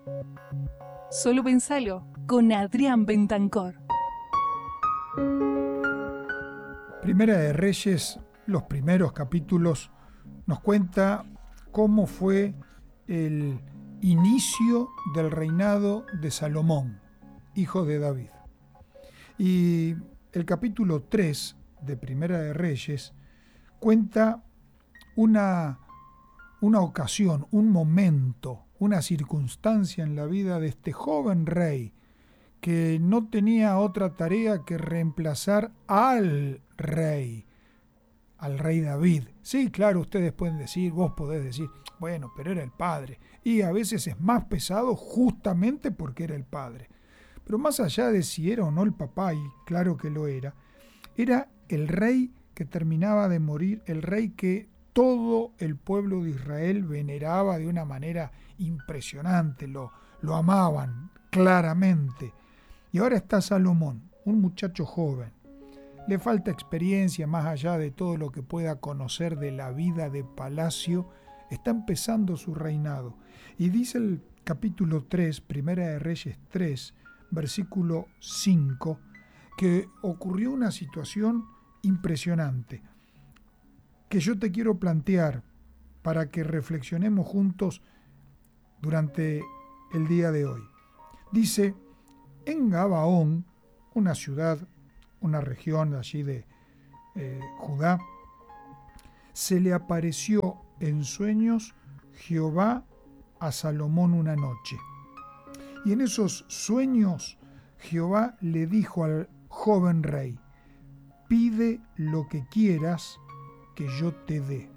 Solo pensalo, con Adrián Bentancor. Primera de Reyes, los primeros capítulos, nos cuenta cómo fue el inicio del reinado de Salomón, hijo de David. Y el capítulo 3 de Primera de Reyes cuenta una ocasión, un momento, una circunstancia en la vida de este joven rey que no tenía otra tarea que reemplazar al rey David. Sí, claro, ustedes pueden decir, vos podés decir, bueno, pero era el padre. Y a veces es más pesado justamente porque era el padre. Pero más allá de si era o no el papá, y claro que lo era el rey que terminaba de morir, el rey que todo el pueblo de Israel veneraba de una manera impresionante, lo amaban claramente. Y ahora está Salomón, un muchacho joven. Le falta experiencia más allá de todo lo que pueda conocer de la vida de palacio. Está empezando su reinado. Y dice el capítulo 3, Primera de Reyes 3, versículo 5, que ocurrió una situación impresionante que yo te quiero plantear para que reflexionemos juntos durante el día de hoy. Dice, en Gabaón, una ciudad, una región allí de Judá, se le apareció en sueños Jehová a Salomón una noche. Y en esos sueños Jehová le dijo al joven rey, pide lo que quieras que yo te dé.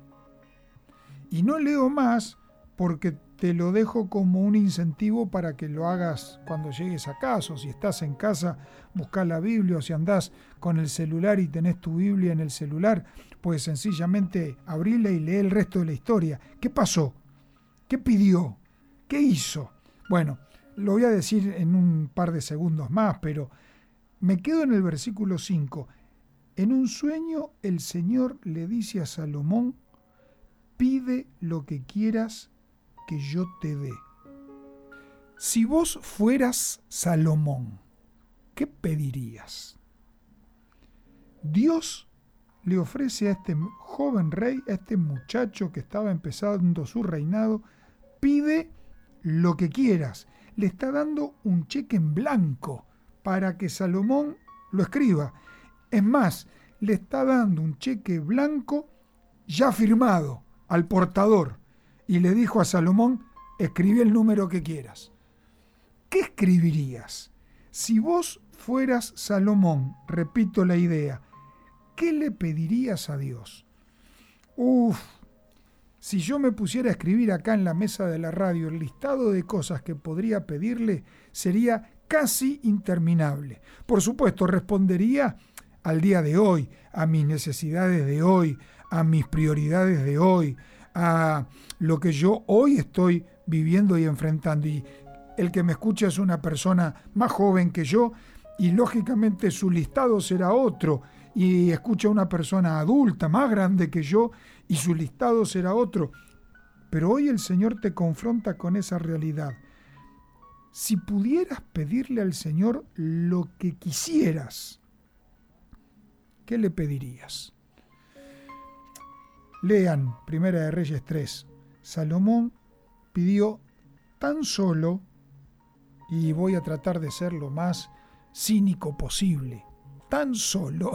Y no leo más porque te lo dejo como un incentivo para que lo hagas cuando llegues a casa, o si estás en casa, buscá la Biblia, o si andás con el celular y tenés tu Biblia en el celular, pues sencillamente abrila y lee el resto de la historia. ¿Qué pasó? ¿Qué pidió? ¿Qué hizo? Bueno, lo voy a decir en un par de segundos más, pero me quedo en el versículo 5. En un sueño el Señor le dice a Salomón, pide lo que quieras que yo te dé. Si vos fueras Salomón, ¿qué pedirías? Dios le ofrece a este joven rey, a este muchacho que estaba empezando su reinado, pide lo que quieras. Le está dando un cheque en blanco para que Salomón lo escriba. Es más, le está dando un cheque blanco ya firmado al portador y le dijo a Salomón, escribí el número que quieras. ¿Qué escribirías? Si vos fueras Salomón, repito la idea, ¿qué le pedirías a Dios? Si yo me pusiera a escribir acá en la mesa de la radio el listado de cosas que podría pedirle, sería casi interminable. Por supuesto, respondería al día de hoy, a mis necesidades de hoy, a mis prioridades de hoy, a lo que yo hoy estoy viviendo y enfrentando. Y el que me escucha es una persona más joven que yo y lógicamente su listado será otro. Y escucha a una persona adulta, más grande que yo, y su listado será otro. Pero hoy el Señor te confronta con esa realidad. Si pudieras pedirle al Señor lo que quisieras, ¿qué le pedirías? Lean Primera de Reyes 3. Salomón pidió tan solo, y voy a tratar de ser lo más cínico posible, tan solo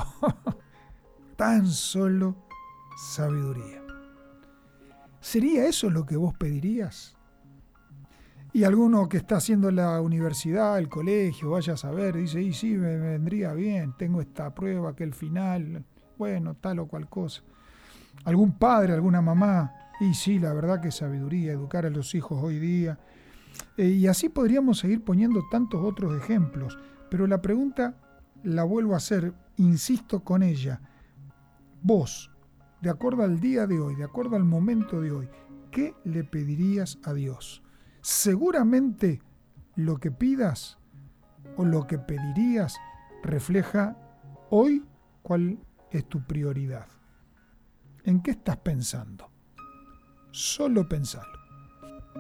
sabiduría. ¿Sería eso lo que vos pedirías? Y alguno que está haciendo la universidad, el colegio, vaya a saber, dice, y sí, me vendría bien, tengo esta prueba, que el final, bueno, tal o cual cosa. Algún padre, alguna mamá, y sí, la verdad que sabiduría, educar a los hijos hoy día. Y así podríamos seguir poniendo tantos otros ejemplos, pero la pregunta la vuelvo a hacer, insisto con ella. Vos, de acuerdo al día de hoy, de acuerdo al momento de hoy, ¿qué le pedirías a Dios? Seguramente lo que pidas o lo que pedirías refleja hoy cuál es tu prioridad. ¿En qué estás pensando? Solo pensalo.